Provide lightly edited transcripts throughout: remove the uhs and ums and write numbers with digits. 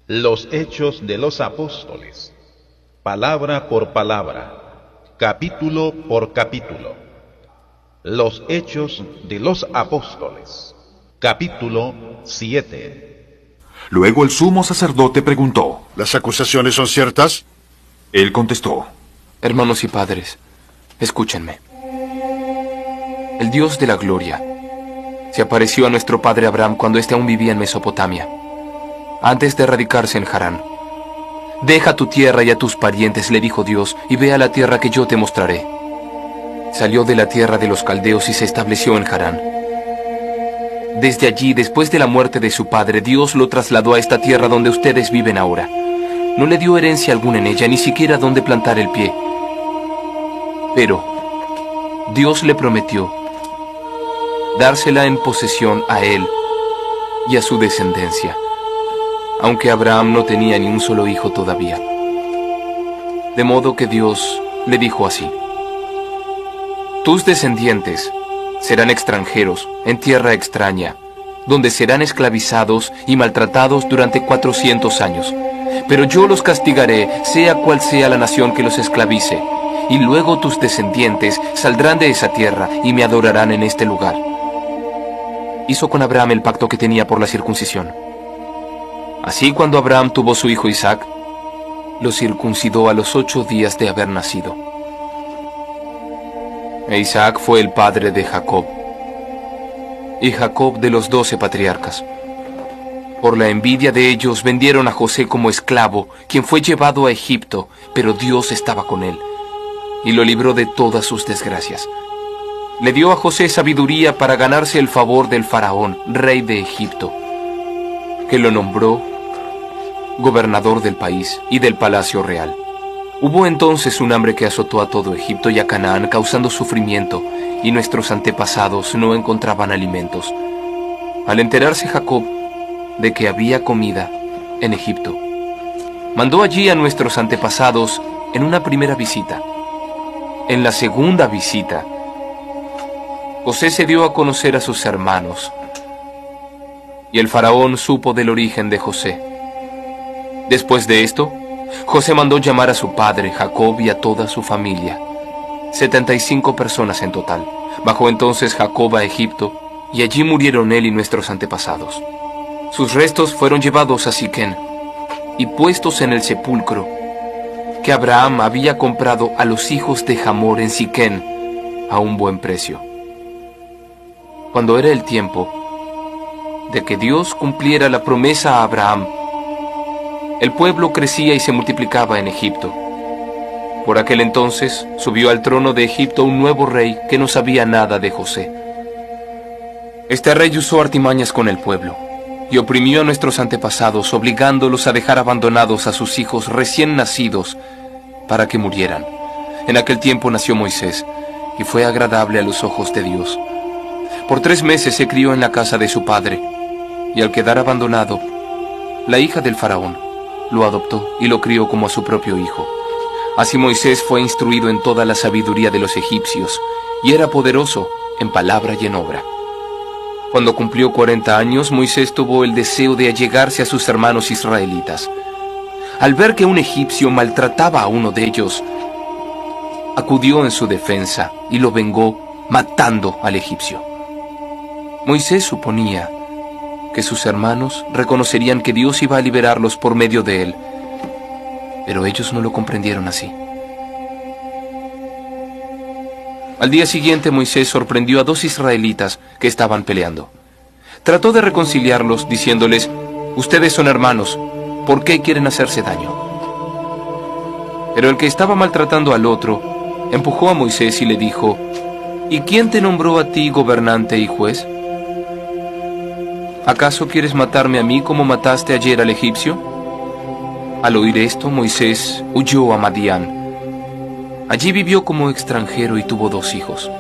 Los Hechos de los Apóstoles, palabra por palabra, capítulo por capítulo. Los Hechos de los Apóstoles, capítulo 7. Luego el sumo sacerdote preguntó: ¿Las acusaciones son ciertas? Él contestó: Hermanos y padres, escúchenme. El Dios de la gloria se apareció a nuestro padre Abraham cuando éste aún vivía en Mesopotamia, antes de radicarse en Harán. Deja tu tierra y a tus parientes, le dijo Dios, y ve a la tierra que yo te mostraré. Salió de la tierra de los caldeos y se estableció en Harán. Desde allí, después de la muerte de su padre, Dios lo trasladó a esta tierra donde ustedes viven ahora. No le dio herencia alguna en ella, ni siquiera donde plantar el pie. Pero Dios le prometió dársela en posesión a él y a su descendencia, aunque Abraham no tenía ni un solo hijo todavía. De modo que Dios le dijo así: tus descendientes serán extranjeros en tierra extraña, donde serán esclavizados y maltratados durante 400 años. Pero yo los castigaré, sea cual sea la nación que los esclavice, y luego tus descendientes saldrán de esa tierra y me adorarán en este lugar. Hizo con Abraham el pacto que tenía por la circuncisión. Así, cuando Abraham tuvo su hijo Isaac, lo circuncidó a los 8 días de haber nacido. E Isaac fue el padre de Jacob, y Jacob de los 12 patriarcas. Por la envidia de ellos vendieron a José como esclavo, quien fue llevado a Egipto, pero Dios estaba con él, y lo libró de todas sus desgracias. Le dio a José sabiduría para ganarse el favor del faraón, rey de Egipto, que lo nombró gobernador del país y del palacio real. Hubo entonces un hambre que azotó a todo Egipto y a Canaán, causando sufrimiento, y nuestros antepasados no encontraban alimentos. Al enterarse Jacob de que había comida en Egipto, mandó allí a nuestros antepasados en una primera visita. En la segunda visita, José se dio a conocer a sus hermanos, y el faraón supo del origen de José. Después de esto, José mandó llamar a su padre, Jacob, y a toda su familia, 75 personas en total. Bajó entonces Jacob a Egipto, y allí murieron él y nuestros antepasados. Sus restos fueron llevados a Siquén y puestos en el sepulcro que Abraham había comprado a los hijos de Hamor en Siquén a un buen precio. Cuando era el tiempo de que Dios cumpliera la promesa a Abraham, el pueblo crecía y se multiplicaba en Egipto. Por aquel entonces subió al trono de Egipto un nuevo rey que no sabía nada de José. Este rey usó artimañas con el pueblo y oprimió a nuestros antepasados, obligándolos a dejar abandonados a sus hijos recién nacidos para que murieran. En aquel tiempo nació Moisés y fue agradable a los ojos de Dios. Por 3 meses se crió en la casa de su padre, y al quedar abandonado, la hija del faraón lo adoptó y lo crió como a su propio hijo. Así Moisés fue instruido en toda la sabiduría de los egipcios, y era poderoso en palabra y en obra. Cuando cumplió 40 años, Moisés tuvo el deseo de allegarse a sus hermanos israelitas. Al ver que un egipcio maltrataba a uno de ellos, acudió en su defensa y lo vengó matando al egipcio. Moisés suponía que sus hermanos reconocerían que Dios iba a liberarlos por medio de él, pero ellos no lo comprendieron así. Al día siguiente, Moisés sorprendió a 2 israelitas que estaban peleando. Trató de reconciliarlos diciéndoles: ustedes son hermanos, ¿por qué quieren hacerse daño? Pero el que estaba maltratando al otro empujó a Moisés y le dijo: ¿y quién te nombró a ti gobernante y juez? ¿Acaso quieres matarme a mí como mataste ayer al egipcio? Al oír esto, Moisés huyó a Madián. Allí vivió como extranjero y tuvo 2 hijos.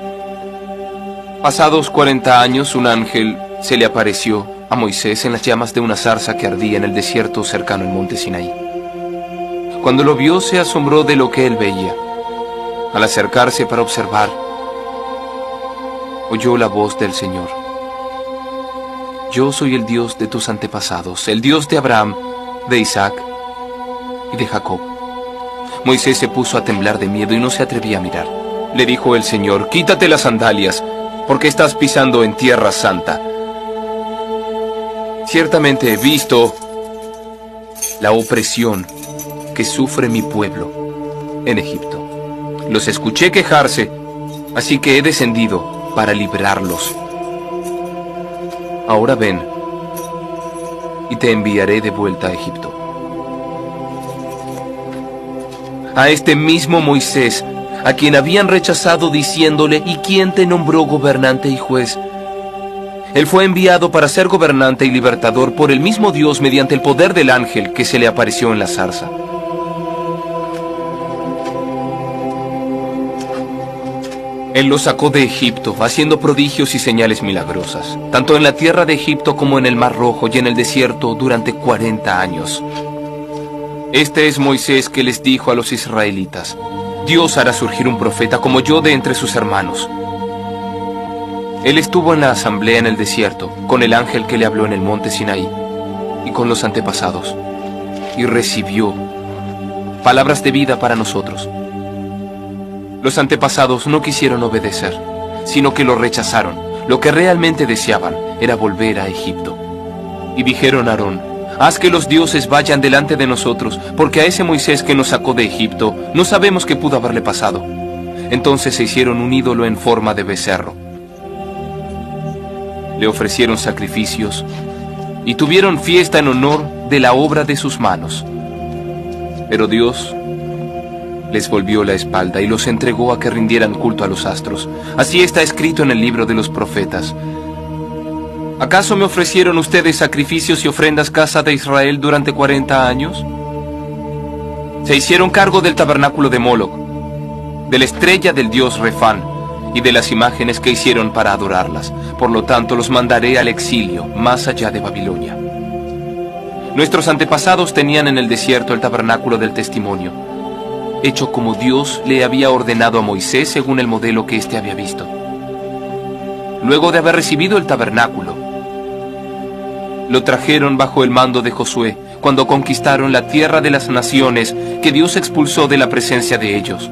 Pasados 40 años, un ángel se le apareció a Moisés en las llamas de una zarza que ardía en el desierto cercano al monte Sinaí. Cuando lo vio, se asombró de lo que él veía. Al acercarse para observar, oyó la voz del Señor: Yo soy el Dios de tus antepasados, el Dios de Abraham, de Isaac y de Jacob. Moisés se puso a temblar de miedo y no se atrevía a mirar. Le dijo el Señor: quítate las sandalias, porque estás pisando en tierra santa. Ciertamente he visto la opresión que sufre mi pueblo en Egipto. Los escuché quejarse, así que he descendido para librarlos. Ahora ven, y te enviaré de vuelta a Egipto. A este mismo Moisés, a quien habían rechazado diciéndole: ¿y quién te nombró gobernante y juez? Él fue enviado para ser gobernante y libertador por el mismo Dios mediante el poder del ángel que se le apareció en la zarza. Él los sacó de Egipto, haciendo prodigios y señales milagrosas, tanto en la tierra de Egipto como en el Mar Rojo y en el desierto durante 40 años. Este es Moisés que les dijo a los israelitas: Dios hará surgir un profeta como yo de entre sus hermanos. Él estuvo en la asamblea en el desierto, con el ángel que le habló en el monte Sinaí, y con los antepasados, y recibió palabras de vida para nosotros. Los antepasados no quisieron obedecer, sino que lo rechazaron. Lo que realmente deseaban era volver a Egipto. Y dijeron a Aarón: haz que los dioses vayan delante de nosotros, porque a ese Moisés que nos sacó de Egipto no sabemos qué pudo haberle pasado. Entonces se hicieron un ídolo en forma de becerro. Le ofrecieron sacrificios y tuvieron fiesta en honor de la obra de sus manos. Pero Dios les volvió la espalda y los entregó a que rindieran culto a los astros. Así está escrito en el libro de los profetas. ¿Acaso me ofrecieron ustedes sacrificios y ofrendas, casa de Israel, durante 40 años? Se hicieron cargo del tabernáculo de Moloc, de la estrella del dios Refán y de las imágenes que hicieron para adorarlas. Por lo tanto, los mandaré al exilio, más allá de Babilonia. Nuestros antepasados tenían en el desierto el tabernáculo del testimonio, hecho como Dios le había ordenado a Moisés según el modelo que éste había visto. Luego de haber recibido el tabernáculo, lo trajeron bajo el mando de Josué, cuando conquistaron la tierra de las naciones que Dios expulsó de la presencia de ellos.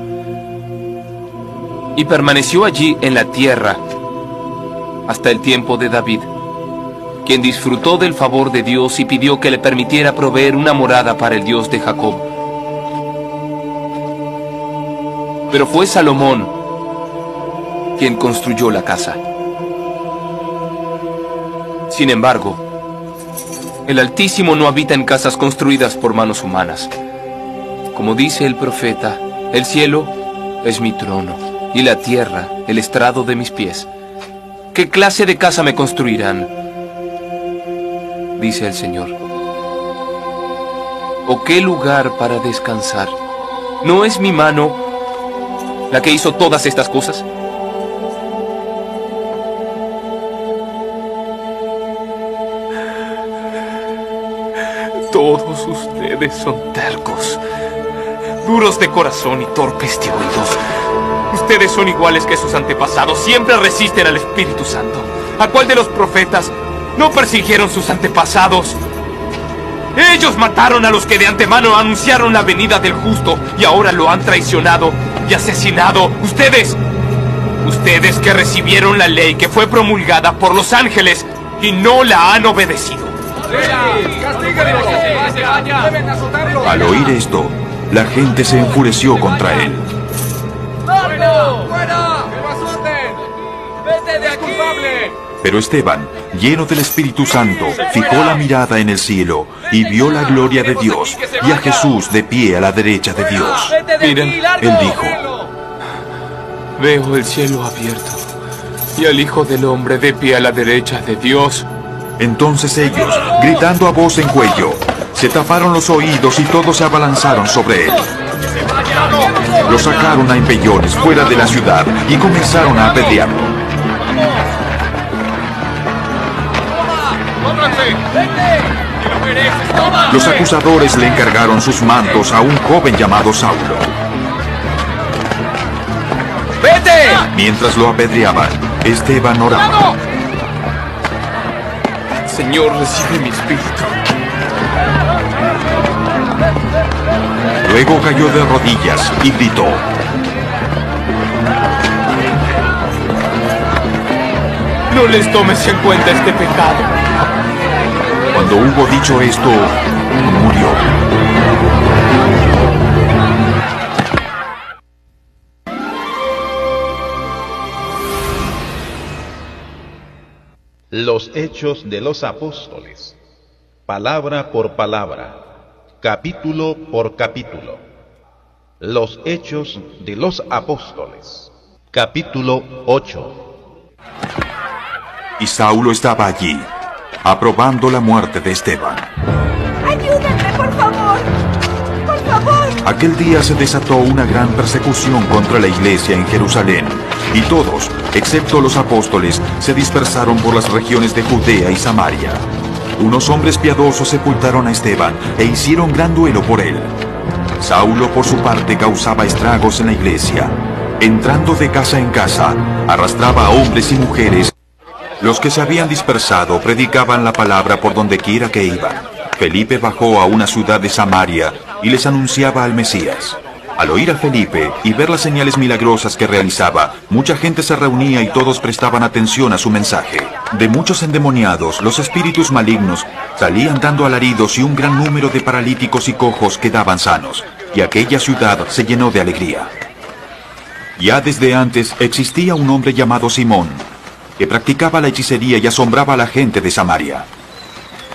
Y permaneció allí en la tierra hasta el tiempo de David, quien disfrutó del favor de Dios y pidió que le permitiera proveer una morada para el Dios de Jacob. Pero fue Salomón quien construyó la casa. Sin embargo, el Altísimo no habita en casas construidas por manos humanas. Como dice el profeta: el cielo es mi trono y la tierra el estrado de mis pies. ¿Qué clase de casa me construirán?, dice el Señor. ¿O qué lugar para descansar? ¿No es mi mano la que hizo todas estas cosas? Todos ustedes son tercos, duros de corazón y torpes de oídos. Ustedes son iguales que sus antepasados, siempre resisten al Espíritu Santo. ¿A cuál de los profetas no persiguieron sus antepasados? Ellos mataron a los que de antemano anunciaron la venida del justo, y ahora lo han traicionado y asesinado. Ustedes que recibieron la ley que fue promulgada por los ángeles y no la han obedecido. Al oír esto, la gente se enfureció contra él. Pero Esteban, lleno del Espíritu Santo, fijó la mirada en el cielo y vio la gloria de Dios y a Jesús de pie a la derecha de Dios. Miren, él dijo: veo el cielo abierto y al Hijo del Hombre de pie a la derecha de Dios. Entonces ellos, gritando a voz en cuello, se taparon los oídos y todos se abalanzaron sobre él. Lo sacaron a empellones fuera de la ciudad y comenzaron a apedrearlo. Los acusadores le encargaron sus mantos a un joven llamado Saulo. ¡Vete! Mientras lo apedreaban, Esteban oraba: Señor, recibe mi espíritu. Luego cayó de rodillas y gritó: No les tomes en cuenta este pecado. Cuando hubo dicho esto, murió. Los Hechos de los Apóstoles, palabra por palabra, capítulo por capítulo. Los Hechos de los Apóstoles, capítulo 8. Y Saulo estaba allí, aprobando la muerte de Esteban. ¡Ayúdenme, por favor! ¡Por favor! Aquel día se desató una gran persecución contra la iglesia en Jerusalén, y todos, excepto los apóstoles, se dispersaron por las regiones de Judea y Samaria. Unos hombres piadosos sepultaron a Esteban e hicieron gran duelo por él. Saulo, por su parte, causaba estragos en la iglesia. Entrando de casa en casa, arrastraba a hombres y mujeres. Los que se habían dispersado predicaban la palabra por donde quiera que iban. Felipe bajó a una ciudad de Samaria y les anunciaba al Mesías. Al oír a Felipe y ver las señales milagrosas que realizaba, mucha gente se reunía y todos prestaban atención a su mensaje. De muchos endemoniados, los espíritus malignos salían dando alaridos y un gran número de paralíticos y cojos quedaban sanos, y aquella ciudad se llenó de alegría. Ya desde antes existía un hombre llamado Simón, que practicaba la hechicería y asombraba a la gente de Samaria.